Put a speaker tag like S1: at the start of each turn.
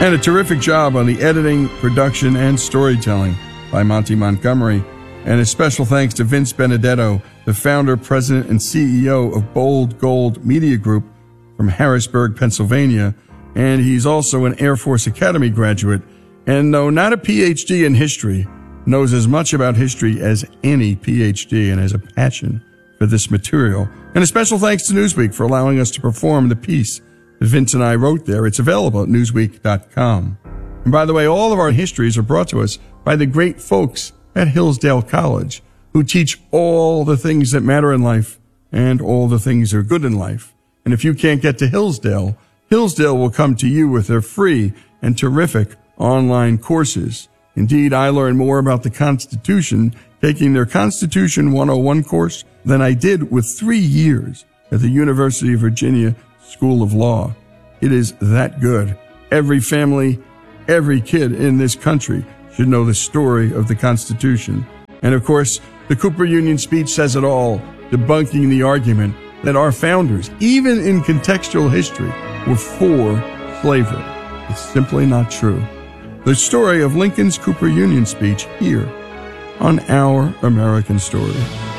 S1: And a terrific job on the editing, production, and storytelling by Monty Montgomery. And a special thanks to Vince Benedetto, the founder, president, and CEO of Bold Gold Media Group from Harrisburg, Pennsylvania. And he's also an Air Force Academy graduate. And though not a PhD in history, knows as much about history as any PhD and has a passion for this material. And a special thanks to Newsweek for allowing us to perform the piece that Vince and I wrote there. It's available at Newsweek.com. And by the way, all of our histories are brought to us by the great folks at Hillsdale College, who teach all the things that matter in life and all the things that are good in life. And if you can't get to Hillsdale, Hillsdale will come to you with their free and terrific online courses. Indeed, I learned more about the Constitution taking their Constitution 101 course than I did with 3 years at the University of Virginia School of Law. It is that good. Every family, every kid in this country should know the story of the Constitution. And of course, the Cooper Union speech says it all, debunking the argument that our founders, even in contextual history, were for slavery. It's simply not true. The story of Lincoln's Cooper Union speech here on Our American Story.